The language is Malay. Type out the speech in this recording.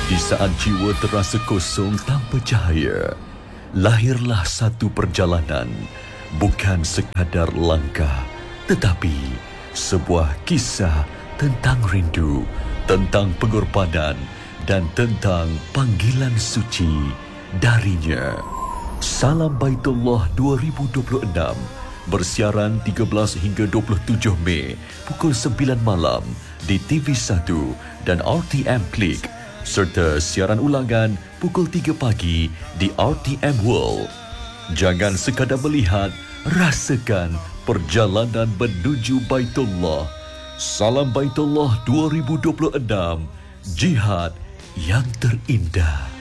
Di saat jiwa terasa kosong tanpa cahaya, lahirlah satu perjalanan, bukan sekadar langkah, tetapi sebuah kisah tentang rindu, tentang pengorbanan dan tentang panggilan suci darinya. Salam Baitullah 2026 bersiaran 13 hingga 27 Mei pukul 9 malam di TV1 dan RTM Klik, serta siaran ulangan pukul 3 pagi di RTM World. Jangan sekadar melihat, rasakan perjalanan menuju Baitullah. Salam Baitullah 2026, jihad yang terindah.